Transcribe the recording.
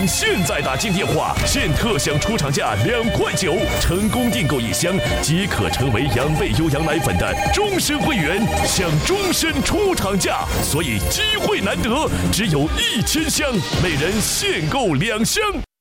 请现在打进电话，现特享出厂价2.9块，成功订购1箱即可成为养倍优羊奶粉的终身会员，享终身出厂价。所以机会难得，只有1000箱，每人限购2箱。